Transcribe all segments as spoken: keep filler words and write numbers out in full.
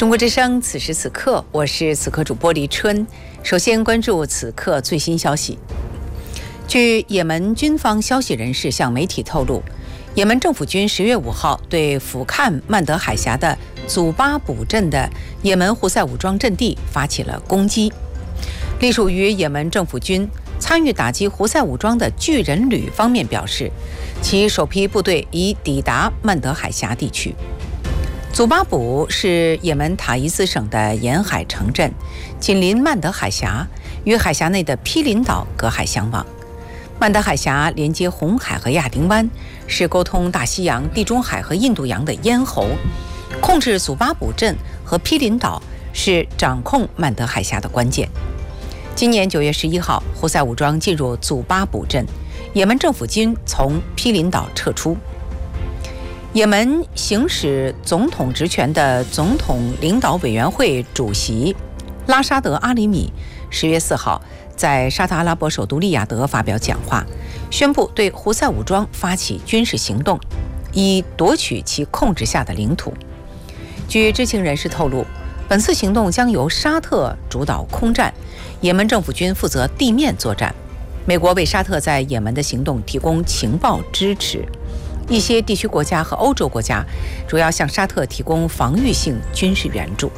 中国之声，此时此刻，我是此刻主播黎春。首先关注此刻最新消息。据也门军方消息人士向媒体透露，也门政府军十月五号对俯瞰曼德海峡的祖巴卜镇的也门胡塞武装阵地发起了攻击。隶属于也门政府军参与打击胡塞武装的巨人旅方面表示，其首批部队已抵达曼德海峡地区。祖巴卜是也门塔伊斯省的沿海城镇，紧邻曼德海峡，与海峡内的毗邻岛隔海相望。曼德海峡连接红海和亚丁湾，是沟通大西洋、地中海和印度洋的咽喉。控制祖巴卜镇和毗邻岛是掌控曼德海峡的关键。今年九月十一号，胡塞武装进入祖巴卜镇，也门政府军从毗邻岛撤出。也门行使总统职权的总统领导委员会主席拉沙德·阿里米十月四号在沙特阿拉伯首都利雅得发表讲话，宣布对胡塞武装发起军事行动，以夺取其控制下的领土。据知情人士透露，本次行动将由沙特主导空战，也门政府军负责地面作战。美国为沙特在也门的行动提供情报支持。一些地区国家和欧洲国家主要向沙特提供防御性军事援助。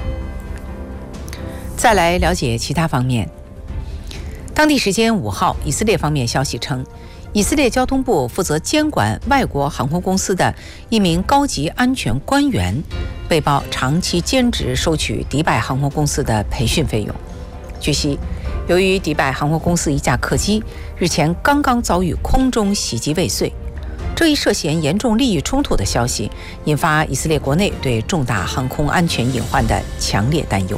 再来了解其他方面。当地时间五号，以色列方面消息称，以色列交通部负责监管外国航空公司的一名高级安全官员被曝长期兼职收取迪拜航空公司的培训费用。据悉，由于迪拜航空公司一架客机日前刚刚遭遇空中袭击未遂，这一涉嫌严重利益冲突的消息引发以色列国内对重大航空安全隐患的强烈担忧。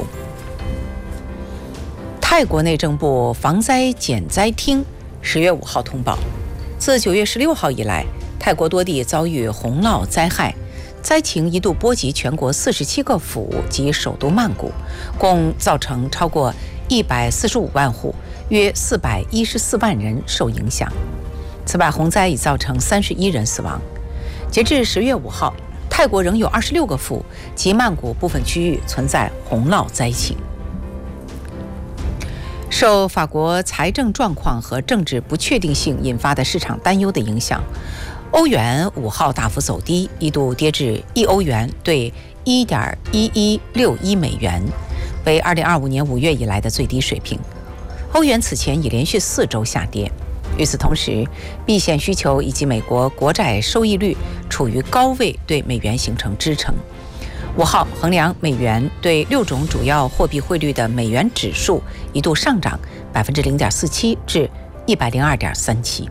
泰国内政部防灾减灾厅十月五号通报，自九月十六号以来，泰国多地遭遇洪涝灾害，灾情一度波及全国四十七个府及首都曼谷，共造成超过一百四十五万户，约四百一十四万人受影响。此外，洪灾已造成三十一人死亡。截至十月五号，泰国仍有二十六个府及曼谷部分区域存在洪涝灾情。受法国财政状况和政治不确定性引发的市场担忧的影响，欧元五号大幅走低，一度跌至一欧元兑一点一一六一美元，为二零二五年五月以来的最低水平。欧元此前已连续四周下跌。与此同时，避险需求以及美国国债收益率处于高位，对美元形成支撑。五号，衡量美元对六种主要货币汇率的美元指数一度上涨百分之零点四七至一百零二点三七。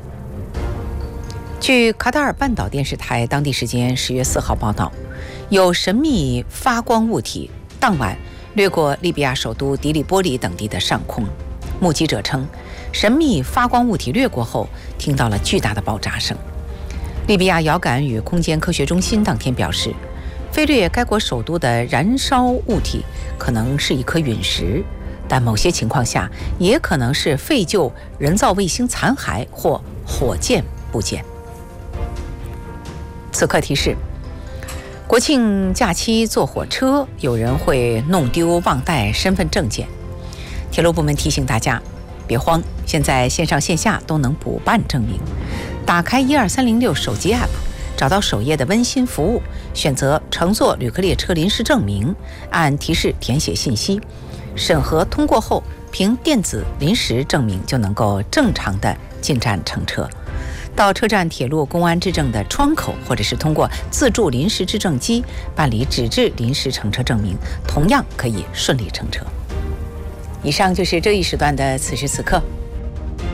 据卡塔尔半岛电视台当地时间十月四号报道，有神秘发光物体当晚掠过利比亚首都迪利波里等地的上空。目击者称，神秘发光物体掠过后，听到了巨大的爆炸声。利比亚遥感与空间科学中心当天表示，飞掠该国首都的燃烧物体可能是一颗陨石，但某些情况下也可能是废旧人造卫星残骸或火箭部件。此刻提示：国庆假期坐火车，有人会弄丢忘带身份证件。铁路部门提醒大家，别慌，现在线上线下都能补办证明。打开一二三零六手机 App， 找到首页的温馨服务，选择乘坐旅客列车临时证明，按提示填写信息，审核通过后，凭电子临时证明就能够正常的进站乘车。到车站铁路公安质证的窗口，或者是通过自助临时质证机办理纸质临时乘车证明，同样可以顺利乘车。以上就是这一时段的此时此刻，